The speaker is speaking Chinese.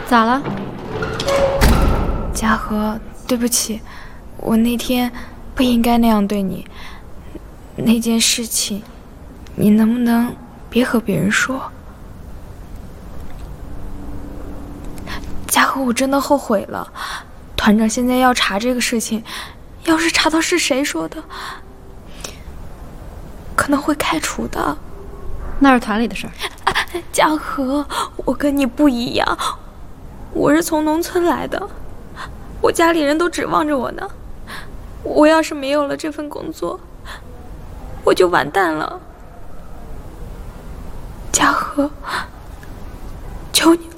咋了？ 嘉禾，对不起，我那天不应该那样对你。那件事情，你能不能别和别人说？嘉禾，我真的后悔了。团长现在要查这个事情，要是查到是谁说的，可能会开除的。 那是团里的事儿。 嘉禾，我跟你不一样，我是从农村来的，我家里人都指望着我呢。我要是没有了这份工作，我就完蛋了。嘉禾，求你